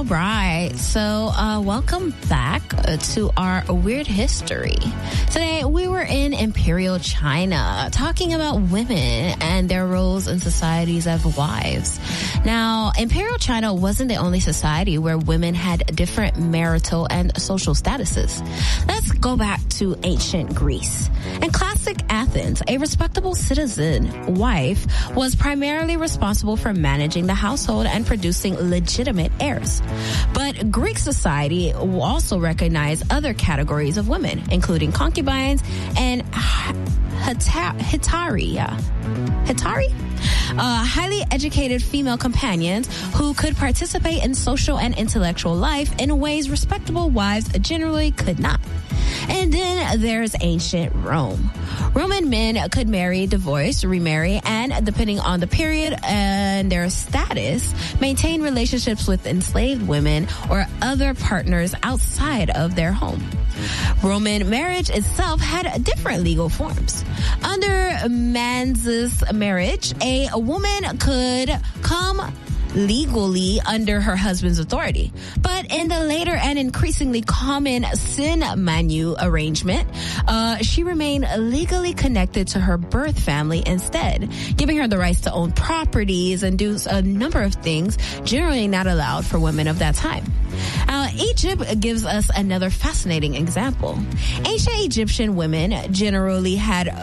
right. So, welcome back to our Weird History. Today, we were in Imperial China talking about women and their roles in societies as wives. Now, Imperial China wasn't the only society where women had different marital and social statuses. Let's go back to ancient Greece. In classic Athens, a respectable citizen wife was primarily responsible for managing the household and producing legitimate heirs. But Greek society also recognized other categories of women, including concubines and Hetari, highly educated female companions who could participate in social and intellectual life in ways respectable wives generally could not. And then there's ancient Rome. Roman men could marry, divorce, remarry, and depending on the period and their status, maintain relationships with enslaved women or other partners outside of their home. Roman marriage itself had different legal forms. Under man's marriage, a woman could come legally under her husband's authority. But in the later and increasingly common sin manu arrangement, she remained legally connected to her birth family instead, giving her the rights to own properties and do a number of things generally not allowed for women of that time. Egypt gives us another fascinating example. Ancient Egyptian women generally had